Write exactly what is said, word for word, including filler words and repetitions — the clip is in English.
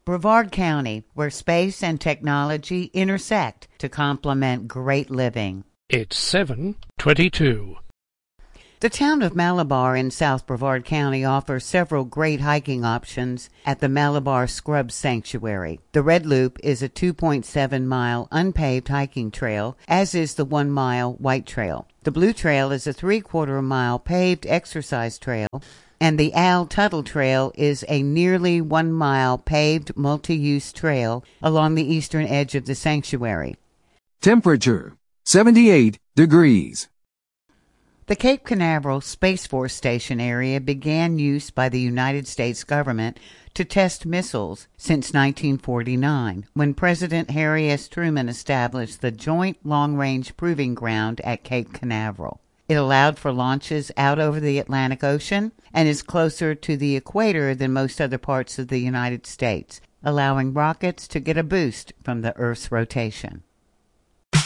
Brevard County, where space and technology intersect to complement great living. It's seven twenty-two. The town of Malabar in South Brevard County offers several great hiking options at the Malabar Scrub Sanctuary. The Red Loop is a two point seven mile unpaved hiking trail, as is the one mile White Trail. The Blue Trail is a three-quarter mile paved exercise trail, and the Al Tuttle Trail is a nearly one mile paved multi-use trail along the eastern edge of the sanctuary. Temperature, seventy-eight degrees. The Cape Canaveral Space Force Station area began use by the United States government to test missiles since nineteen forty-nine, when President Harry S. Truman established the Joint Long-Range Proving Ground at Cape Canaveral. It allowed for launches out over the Atlantic Ocean and is closer to the equator than most other parts of the United States, allowing rockets to get a boost from the Earth's rotation.